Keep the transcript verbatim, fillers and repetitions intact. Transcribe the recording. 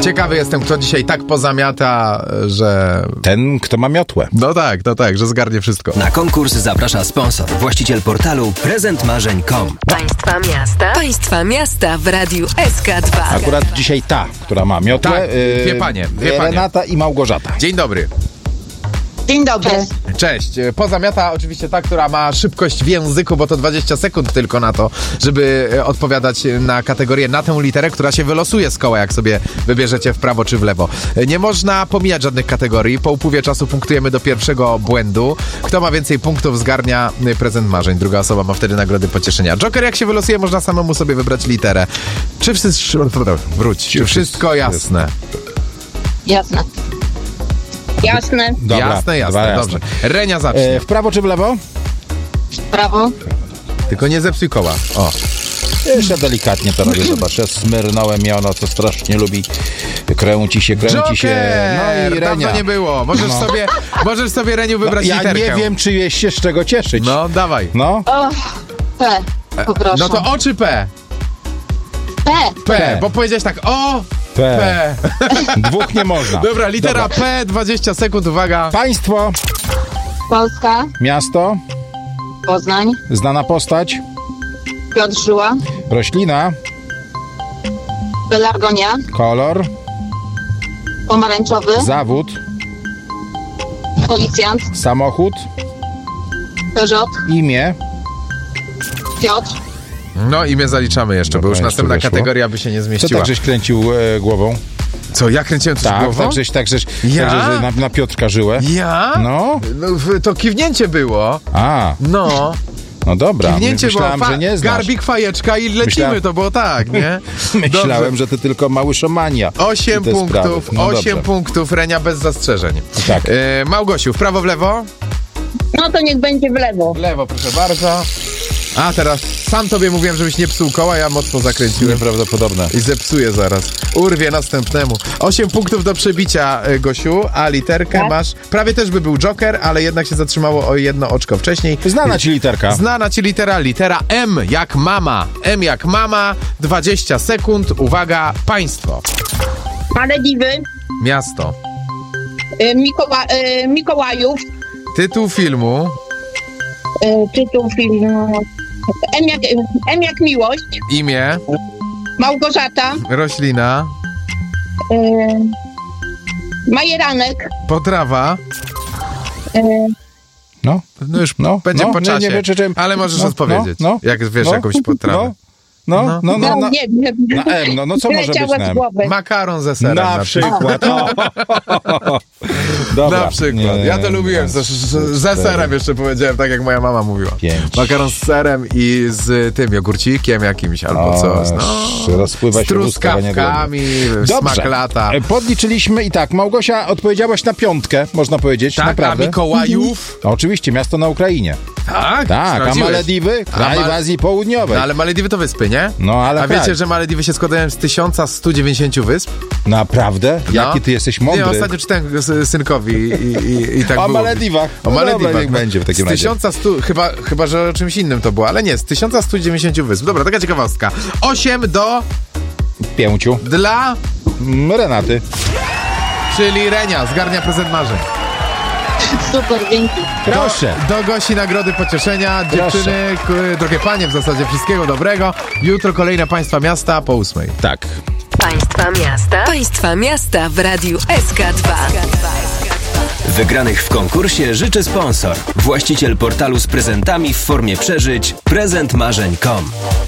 Ciekawy jestem, kto dzisiaj tak pozamiata, że... Ten, kto ma miotłę. No tak, no tak, że zgarnie wszystko. Na konkurs zaprasza sponsor, właściciel portalu prezent marzeń kropka com. Państwa miasta. Państwa miasta w Radiu S K dwa. Akurat dzisiaj ta, która ma miotłę. Tak, dwie panie, dwie panie. Renata i Małgorzata. Dzień dobry. Dzień dobry. Cześć. Pozamiata oczywiście ta, która ma szybkość w języku, bo to dwadzieścia sekund tylko na to, żeby odpowiadać na kategorię, na tę literę, która się wylosuje z koła, jak sobie wybierzecie w prawo czy w lewo. Nie można pomijać żadnych kategorii. Po upływie czasu punktujemy do pierwszego błędu. Kto ma więcej punktów, zgarnia prezent marzeń. Druga osoba ma wtedy nagrody pocieszenia. Joker, jak się wylosuje, można samemu sobie wybrać literę. Czy wszystko... Wróć. Czy wszystko jasne? Jasne. Jasne. Dobra, jasne, jasne. jasne. Dobrze. Renia zacznie. E, w prawo czy w lewo? Prawo. Tylko nie zepsuj koła. O. Jeszcze delikatnie to robię, zobacz. Ja smyrnąłem ją, ono co strasznie lubi. Kręci się, kręci Joker! się. No i Renia. Dawno nie było. Możesz, No. sobie, możesz sobie, Reniu, wybrać No, ja literkę. nie wiem, czy jest się z czego cieszyć. No, dawaj. No. O, P. Poproszę. No to O czy P? P. P, P. bo powiedziałeś tak O, P. P. Dwóch nie można. Dobra, litera Dobra. P, dwadzieścia sekund, uwaga. Państwo, Polska. miasto, Poznań. znana postać, Piotr Żyła. roślina, Pelargonia. kolor, Pomarańczowy. zawód, Policjant. samochód, Peugeot. imię. Piotr. No imię zaliczamy jeszcze, Dobra, bo już jeszcze następna wyszło. kategoria by się nie Co zmieściła. tak żeś kręcił e, głową? Co, ja kręciłem coś Tak, głową? tak żeś, tak żeś, Ja? tak żeś na, na Piotrka żyłę. Ja? No. No, w- to kiwnięcie było. A, No. no dobra. Kiwnięcie Myślałem, było. Fa- że nie znasz. Garbik, fajeczka i lecimy, Myślałem- to było tak, nie? Myślałem, Dobrze. że ty tylko mały szomania. Osiem I te punktów, sprawy. No osiem dobrze. punktów, Renia bez zastrzeżeń. Tak. E, Małgosiu, w prawo, w lewo? No to niech będzie w lewo. W lewo, proszę bardzo. A, teraz sam tobie mówiłem, żebyś nie psuł koła, ja mocno zakręciłem. Nieprawdopodobne. I zepsuję zaraz. Urwie następnemu. Osiem punktów do przebicia, y, Gosiu, a literkę Tak. masz. Prawie też by był Joker, ale jednak się zatrzymało o jedno oczko wcześniej. Znana ci literka. Znana ci litera, litera M jak mama. M jak mama, dwadzieścia sekund. Uwaga, państwo. Malediwy. Miasto. Y, Mikoła, y, Mikołajów. Tytuł filmu. Y, tytuł filmu. M jak, M jak miłość. Imię. Małgorzata. Roślina. Y, Majeranek. Potrawa. Y, No. No już No, będzie no, po nie, czasie. nie wiem, czy- czy- ale możesz no, odpowiedzieć. no, no, jak wiesz no, jakąś potrawę. No, no, No. no, no, no, no. nie wiem. Na M, no, no co może być Wyleciało na z M? głowy. Makaron ze serem. Na przykład. O. Dobra. Na przykład. Nie, Ja to lubiłem. Ze, ze, ze serem jeszcze powiedziałem, tak jak moja mama mówiła. Pięć. Makaron z serem i z tym jogurcikiem jakimś albo O, coś. No. rozpływa się Z truskawkami, Dobrze. smak lata. E, Podliczyliśmy i tak, Małgosia, odpowiedziałaś na piątkę, można powiedzieć, Tak, a naprawdę. Mikołajów? No, oczywiście, miasto na Ukrainie. Tak, Tak, a sprawdziłeś. Malediwy, kraj A Ma- w Azji Południowej. No, ale Malediwy to wyspy, nie? No, ale A kraj. wiecie, że Malediwy się składają z tysiąc sto dziewięćdziesiąt wysp? Naprawdę? No. Jaki ty jesteś mądry. Nie, ostatnio czytałem s- synkowi i, i, i tak O było. Malediwach. O No Malediwach. dobra, niech będzie w takim z razie. tysiąc sto, chyba, chyba, że o czymś innym to było, ale nie, z tysiąc sto dziewięćdziesiąt wysp. Dobra, taka ciekawostka. osiem do Pięciu. dla, Mm, Renaty. czyli Renia, zgarnia prezent marzeń. Super, dzięki. Proszę. Do, do Gosi nagrody pocieszenia. Proszę. Dziewczyny, k- drogie panie, w zasadzie wszystkiego dobrego. Jutro kolejne państwa miasta po ósmej. Tak. Państwa miasta. Państwa miasta w Radiu S K dwa. Wygranych w konkursie życzy sponsor, właściciel portalu z prezentami w formie przeżyć prezent marzeń kropka com.